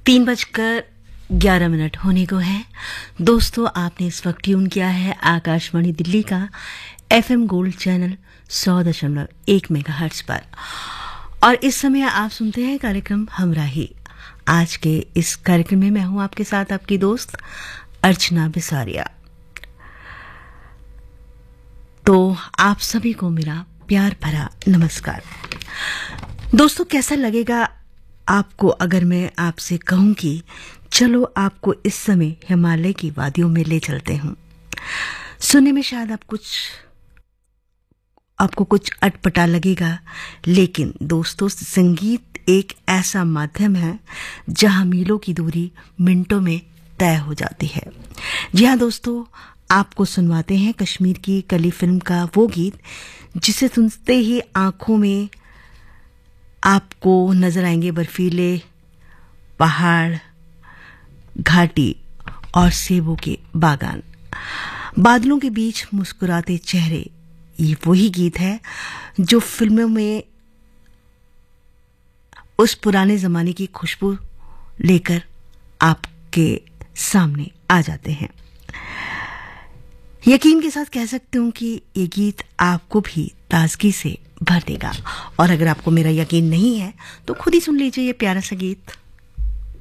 3:11 होने को है। दोस्तों, आपने इस वक्त ट्यून किया है आकाशवाणी दिल्ली का FM गोल्ड चैनल 100.1 मेगाहर्ट्ज पर, और इस समय आप सुनते हैं कार्यक्रम हमराही। आज के इस कार्यक्रम में मैं हूं आपके साथ आपकी दोस्त अर्चना बिसारिया। तो आप सभी को मेरा प्यार भरा नमस्कार। दोस्तों, कैसा लगेगा आपको अगर मैं आपसे कहूं कि चलो आपको इस समय हिमालय की वादियों में ले चलते हूं। सुनने में शायद आपको कुछ अटपटा लगेगा, लेकिन दोस्तों, संगीत एक ऐसा माध्यम है जहां मीलों की दूरी मिनटों में तय हो जाती है। जी हाँ दोस्तों, आपको सुनवाते हैं कश्मीर की कली फिल्म का वो गीत जिसे सुनते ही आंखों में आपको नजर आएंगे बर्फीले पहाड़, घाटी और सेबों के बागान, बादलों के बीच मुस्कुराते चेहरे। ये वही गीत है जो फिल्मों में उस पुराने जमाने की खुशबू लेकर आपके सामने आ जाते हैं। यकीन के साथ कह सकती हूं कि ये गीत आपको भी ताजगी से भर देगा। और अगर आपको मेरा यकीन नहीं है तो खुद ही सुन लीजिए ये प्यारा सा गीत।